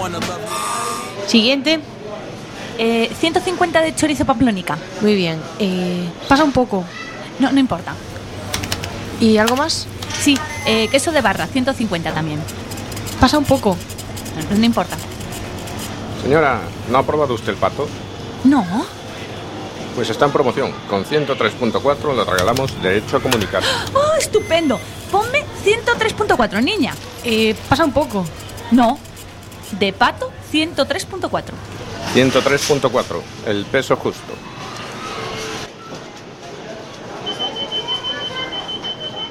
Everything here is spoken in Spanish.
Siguiente. 150 de chorizo pamplónica. Muy bien. Pasa un poco. No importa. ¿Y algo más? Sí, queso de barra, 150 también. Pasa un poco. No importa. Señora, ¿no ha probado usted el pato? No. Pues está en promoción. Con 103.4 le regalamos derecho a comunicar. ¡Oh, estupendo! Ponme 103.4, niña. Pasa un poco. No. De pato, 103.4. 103.4, el peso justo.